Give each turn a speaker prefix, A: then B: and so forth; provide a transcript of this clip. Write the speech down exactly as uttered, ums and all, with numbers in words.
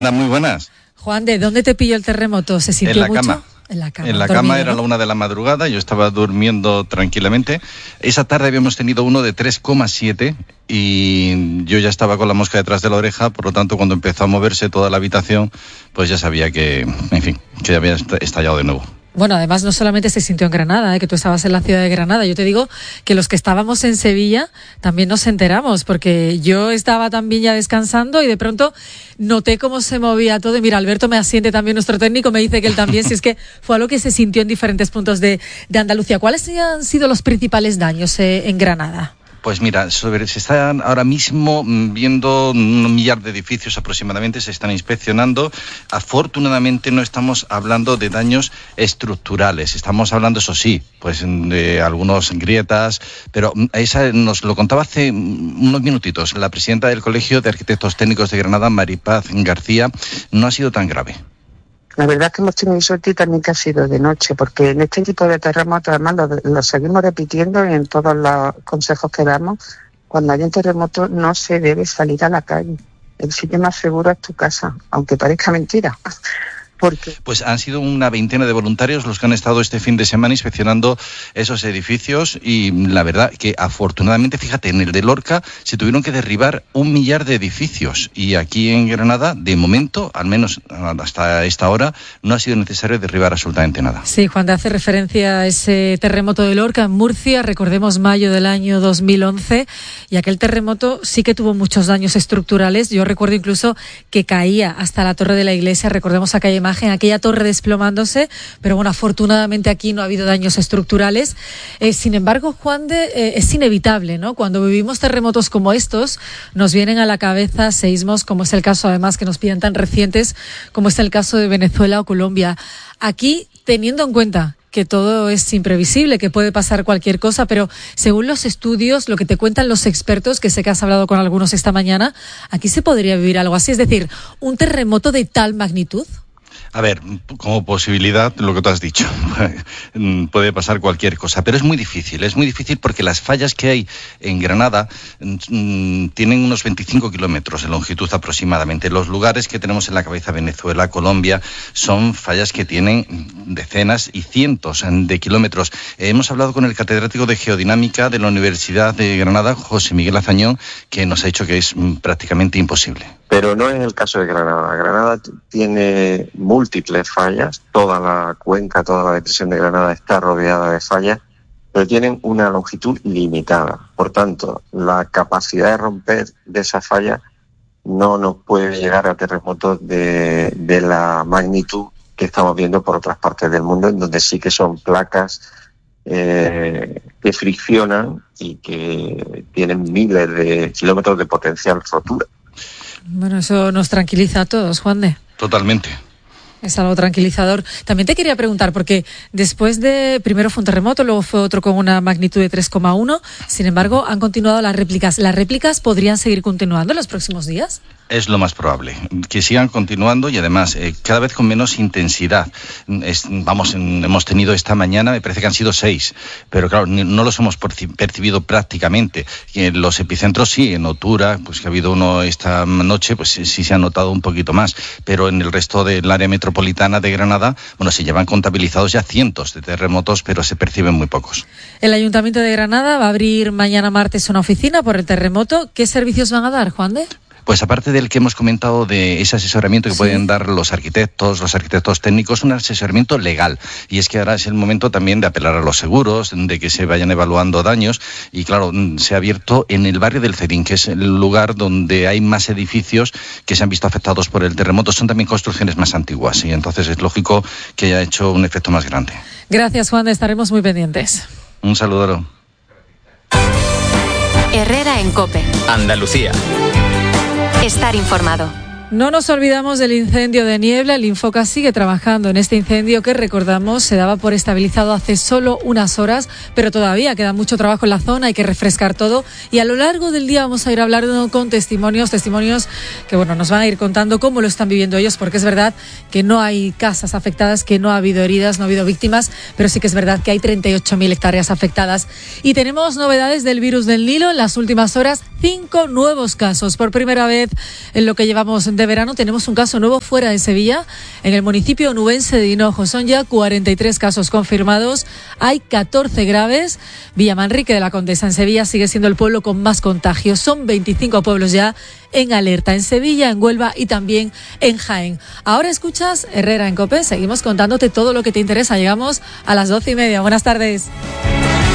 A: Muy buenas.
B: Juan, ¿de dónde te pilló el terremoto? ¿Se sintió
A: en la
B: mucho?
A: Cama.
B: En la cama.
A: En la
B: dormido,
A: cama era
B: ¿no?
A: la una de la madrugada, yo estaba durmiendo tranquilamente. Esa tarde habíamos tenido uno de tres coma siete y yo ya estaba con la mosca detrás de la oreja, por lo tanto cuando empezó a moverse toda la habitación, pues ya sabía que, en fin, que había estallado de nuevo.
B: Bueno, además no solamente se sintió en Granada, ¿eh? Que tú estabas en la ciudad de Granada. Yo te digo que los que estábamos en Sevilla también nos enteramos, porque yo estaba también ya descansando y de pronto noté cómo se movía todo. Y mira, Alberto me asiente también, nuestro técnico, me dice que él también, si es que fue algo que se sintió en diferentes puntos de, de Andalucía. ¿Cuáles han sido los principales daños eh, en Granada?
A: Pues mira, sobre, se están ahora mismo viendo un millar de edificios aproximadamente, se están inspeccionando. Afortunadamente no estamos hablando de daños estructurales, estamos hablando, eso sí, pues de algunas grietas, pero esa nos lo contaba hace unos minutitos la presidenta del Colegio de Arquitectos Técnicos de Granada, Maripaz García. No ha sido tan grave.
C: La verdad es que hemos tenido suerte y también que ha sido de noche, porque en este tipo de terremotos, además, lo, lo seguimos repitiendo en todos los consejos que damos. Cuando hay un terremoto no se debe salir a la calle. El sitio más seguro es tu casa, aunque parezca mentira. Porque...
A: Pues han sido una veintena de voluntarios los que han estado este fin de semana inspeccionando esos edificios y la verdad que afortunadamente, fíjate, en el de Lorca se tuvieron que derribar un millar de edificios y aquí en Granada, de momento, al menos hasta esta hora, no ha sido necesario derribar absolutamente nada.
B: Sí, Juan, te hace referencia a ese terremoto de Lorca en Murcia, recordemos mayo del año dos mil once, y aquel terremoto sí que tuvo muchos daños estructurales. Yo recuerdo incluso que caía hasta la torre de la iglesia, recordemos aquella imagen, aquella torre desplomándose, pero bueno, afortunadamente aquí no ha habido daños estructurales. Eh, sin embargo, Juan de, eh, es inevitable, ¿no? Cuando vivimos terremotos como estos, nos vienen a la cabeza seísmos, como es el caso además que nos piden tan recientes, como es el caso de Venezuela o Colombia. Aquí, teniendo en cuenta que todo es imprevisible, que puede pasar cualquier cosa, pero según los estudios, lo que te cuentan los expertos, que sé que has hablado con algunos esta mañana, aquí se podría vivir algo así, es decir, un terremoto de tal magnitud.
A: A ver, como posibilidad, lo que tú has dicho, puede pasar cualquier cosa, pero es muy difícil, es muy difícil porque las fallas que hay en Granada mmm, tienen unos veinticinco kilómetros de longitud aproximadamente. Los lugares que tenemos en la cabeza, Venezuela, Colombia, son fallas que tienen decenas y cientos de kilómetros. Eh, hemos hablado con el catedrático de Geodinámica de la Universidad de Granada, José Miguel Azañón, que nos ha dicho que es mmm, prácticamente imposible.
D: Pero no es el caso de Granada. Granada tiene múltiples fallas, toda la cuenca, toda la depresión de Granada está rodeada de fallas, pero tienen una longitud limitada. Por tanto, la capacidad de romper de esas fallas no nos puede llegar a terremotos de, de la magnitud que estamos viendo por otras partes del mundo, en donde sí que son placas eh, que friccionan y que tienen miles de kilómetros de potencial rotura.
B: Bueno, eso nos tranquiliza a todos, Juan de.
A: Totalmente.
B: Es algo tranquilizador. También te quería preguntar, porque después de, primero fue un terremoto, luego fue otro con una magnitud de tres coma uno, sin embargo, han continuado las réplicas. ¿Las réplicas podrían seguir continuando en los próximos días?
A: Es lo más probable, que sigan continuando y además eh, cada vez con menos intensidad. Es, vamos, en, hemos tenido esta mañana, me parece que han sido seis, pero claro, no los hemos percibido prácticamente. En los epicentros sí, en Otura, pues que ha habido uno esta noche, pues sí, sí se ha notado un poquito más, pero en el resto del área metropolitana de Granada, bueno, se llevan contabilizados ya cientos de terremotos, pero se perciben muy pocos.
B: El Ayuntamiento de Granada va a abrir mañana martes una oficina por el terremoto. ¿Qué servicios van a dar, Juan de?
A: Pues aparte del que hemos comentado de ese asesoramiento que sí pueden dar los arquitectos, los arquitectos técnicos, un asesoramiento legal. Y es que ahora es el momento también de apelar a los seguros, de que se vayan evaluando daños. Y claro, se ha abierto en el barrio del Cedín, que es el lugar donde hay más edificios que se han visto afectados por el terremoto. Son también construcciones más antiguas y entonces es lógico que haya hecho un efecto más grande.
B: Gracias, Juan, estaremos muy pendientes.
A: Un saludo.
E: Herrera en COPE.
F: Andalucía.
E: Estar informado.
B: No nos olvidamos del incendio de Niebla. El Infoca sigue trabajando en este incendio que, recordamos, se daba por estabilizado hace solo unas horas, pero todavía queda mucho trabajo en la zona, hay que refrescar todo y a lo largo del día vamos a ir hablando con testimonios, testimonios que bueno, nos van a ir contando cómo lo están viviendo ellos, porque es verdad que no hay casas afectadas, que no ha habido heridas, no ha habido víctimas, pero sí que es verdad que hay treinta y ocho mil hectáreas afectadas. Y tenemos novedades del virus del Nilo. En las últimas horas, cinco nuevos casos. Por primera vez en lo que llevamos de de verano tenemos un caso nuevo fuera de Sevilla, en el municipio onubense de Hinojo. Son ya cuarenta y tres casos confirmados, hay catorce graves. Villamanrique de la Condesa en Sevilla sigue siendo el pueblo con más contagios. Son veinticinco pueblos ya en alerta, en Sevilla, en Huelva y también en Jaén. Ahora escuchas Herrera en COPE, seguimos contándote todo lo que te interesa. Llegamos a las doce y media. Buenas tardes.